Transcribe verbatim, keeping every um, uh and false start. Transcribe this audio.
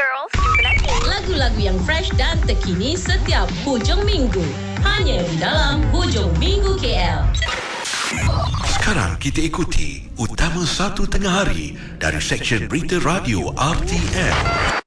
girls, jumpa nanti. Lagu-lagu yang fresh dan terkini setiap hujung minggu. Hanya di dalam Hujung Minggu K L. Sekarang kita ikuti Utama Satu Tengah Hari dari Seksyen Berita Radio R T M.